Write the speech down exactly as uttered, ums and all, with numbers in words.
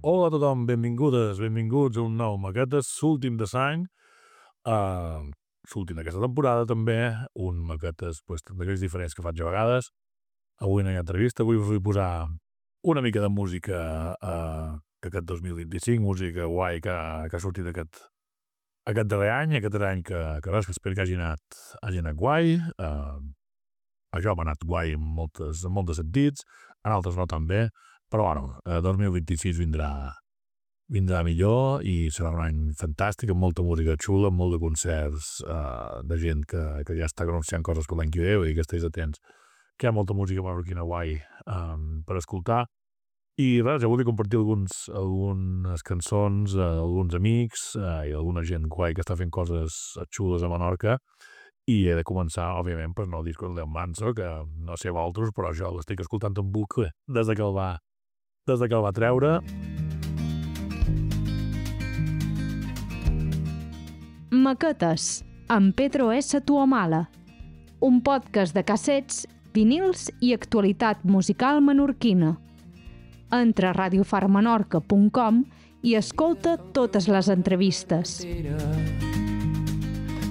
Hola a tothom, benvingudes, benvinguts a un nou Maquetes, l'últim de l'any, uh, l'últim d'aquesta temporada també, un Maquetes pues, d'aquells diferents que faig a vegades. Avui no hi ha entrevista, avui us vull posar una mica de música uh, d'aquest dos mil vint-i-cinc, música guai que, que ha sortit aquest, aquest darrer any, aquest darrer any que, que res, que espero que hagi anat, hagi anat guai. Uh, això m'ha anat guai en, moltes, en molts sentits, en altres no tan bé, però bueno, el dos mil vint-i-sis vindrà, vindrà millor i serà un any fantàstic, amb molta música xula, amb molt de concerts uh, de gent que, que ja està anunciant coses per l'any que ve i que estiguis atents, que hi ha molta música menorquina guai um, per escoltar. I res, ja volia compartir alguns, algunes cançons, uh, alguns amics uh, i alguna gent guai que està fent coses xules a Menorca. I he de començar, òbviament, per no dir con Leon Manso, que no sé vosaltres, però jo l'estic escoltant en bucle des de que el va, des de que el va treure. Maquetes, amb Pedro S. Tuamala, un podcast de cassets, vinils i actualitat musical menorquina. Entra a radio far menorca punt com i escolta totes les entrevistes.